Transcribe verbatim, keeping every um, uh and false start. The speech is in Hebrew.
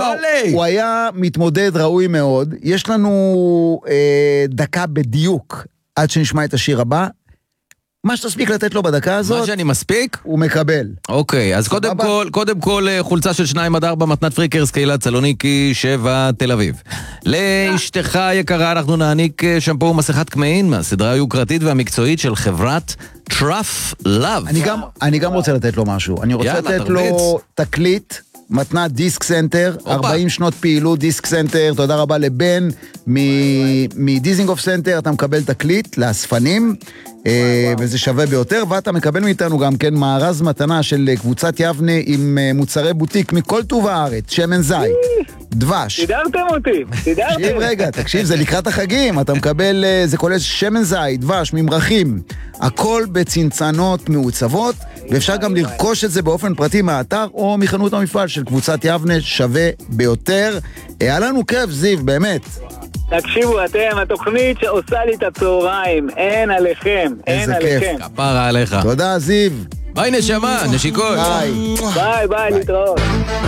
הוא היה מתמודד ראוי מאוד. יש לנו אה, דקה בדיוק עד שנשמע את השיר הבא. מה שתספיק לתת לו בדקה הזאת, מה שאני מספיק? הוא מקבל. אוקיי, אז קודם כל, קודם כל חולצה של שניים עד ארבע, מתנת פריקרס, קהילת סלוניקי, שבע, תל אביב. לאשתך יקרה אנחנו נעניק שמפו ומסכת קמעין מהסדרה היוקרתית והמקצועית של חברת טראף לאב. אני גם, אני גם רוצה לתת לו משהו. אני רוצה לתת לו תקליט, מתנת דיסק סנטר, ארבעים שנות פעילות דיסק סנטר, תודה רבה לבן מדיזינגוף סנטר, אתה מקבל תקליט לאספנים, וזה שווה ביותר, ואתה מקבל מאיתנו גם כן מארז מתנה של קבוצת יבנה עם מוצרי בוטיק מכל טוב הארץ, שמן זית, דבש. תדערתם אותי, תדערתם. תקשיב רגע, תקשיב, זה לקראת החגים, אתה מקבל, זה כולל שמן זית, דבש, ממרחים, הכל בצנצנות מעוצבות, ואפשר גם לרכוש את זה באופן פרטי מהאתר או מחנות המפעל של קבוצת יבנה, שווה ביותר. היה לנו כיף, זיו, באמת. תקשיבו, אתם, התוכנית שעושה לי את הצהריים, אין עליכם, אין עליכם. כפרה עליך. תודה, זיו. ביי נשמה, נשיקות. ביי. ביי, ביי, להתראות.